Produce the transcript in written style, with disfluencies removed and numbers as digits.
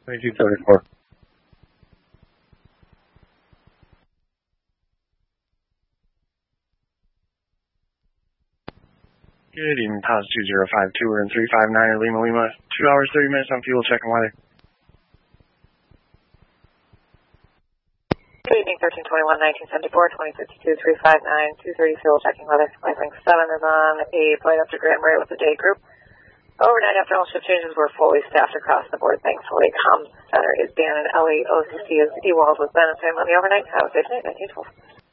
2234. Good evening, Paz 2052. We're in 359 Lima Lima. 2 hours, 30 minutes on fuel check and weather. Good evening, 1321, 1974, 2052, 359, 230 fuel checking weather. Link 7 is on a flight up to Grand Marais with the day group. Overnight after all shift changes, we're fully staffed across the board. Thankfully, comms center is Dan and Ellie. OCC is Ewald with Ben and Sam on the overnight. Have a safe night, 1912.